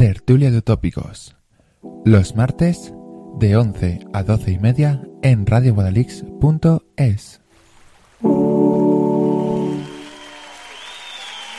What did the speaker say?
Tertulia de Utópicos. Los martes de 11 a 12:30 en radioguadalix.es.